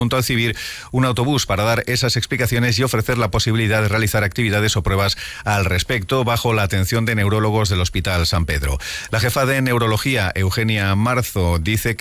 junto al CIVIR un autobús para dar esas explicaciones y ofrecer la posibilidad de realizar actividades o pruebas al respecto bajo la atención de neurólogos del Hospital San Pedro. La jefa de neurología, Eugenia Marzo, dice que